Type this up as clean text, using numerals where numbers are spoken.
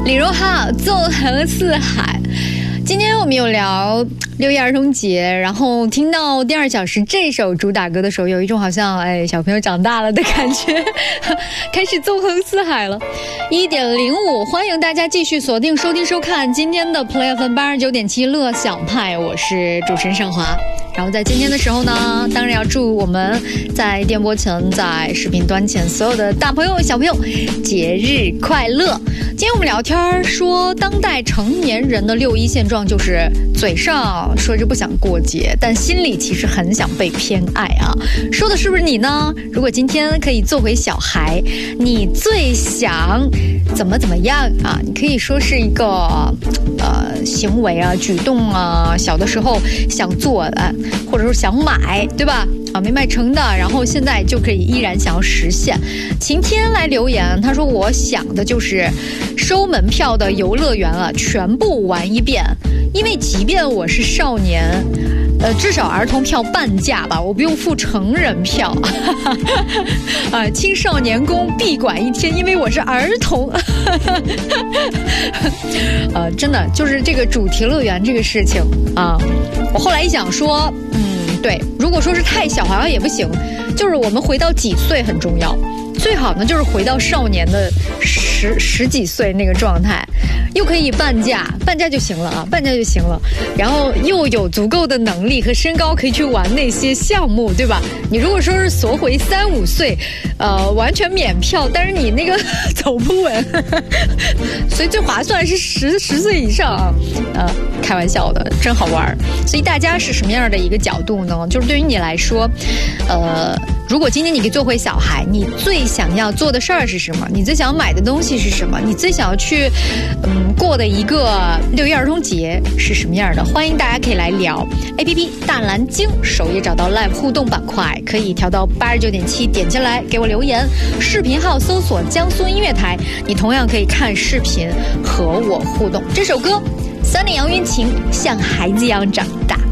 李荣浩纵横四海。今天我们有聊6一儿童节，然后听到第2小时这首主打歌的时候，有一种好像小朋友长大了的感觉，开始纵横四海了。1.05，欢迎大家继续锁定收听收看今天的 Play FM 89.7乐享派，我是主持人盛华。然后在今天的时候呢，当然要祝我们在电波前、在视频端前所有的大朋友、小朋友节日快乐。今天我们聊天说，当代成年人的6·1现状就是嘴上说着不想过节，但心里其实很想被偏爱啊。说的是不是你呢？如果今天可以做回小孩，你最想怎么样啊？你可以说是一个行为啊、举动啊，小的时候想做的，或者说想买，对吧？没买成的，然后现在就可以依然想要实现。晴天来留言，他说我想的就是收门票的游乐园啊，全部玩一遍，因为即便我是少年，至少儿童票半价吧，我不用付成人票。青少年宫闭馆1天，因为我是儿童。真的就是这个主题乐园这个事情啊，我后来一想说，对，如果说是太小好像也不行，就是我们回到几岁很重要，最好呢就是回到少年的十几岁那个状态，又可以半价就行了啊，半价就行了，然后又有足够的能力和身高可以去玩那些项目，对吧？你如果说是缩回3、5岁，完全免票，但是你那个走不稳，所以最划算是10岁以上啊，开玩笑的，真好玩。所以大家是什么样的一个角度呢？就是对于你来说，如果今天你可以做回小孩，你最想要做的事儿是什么？你最想要买的东西是什么？你最想要去过的一个6一儿童节是什么样的？欢迎大家可以来聊 APP 大蓝鲸首页找到 Live 互动板块，可以调到89.7，点进来给我留言。视频号搜索江苏音乐台，你同样可以看视频和我互动。这首歌3年杨云晴，像孩子一样长大。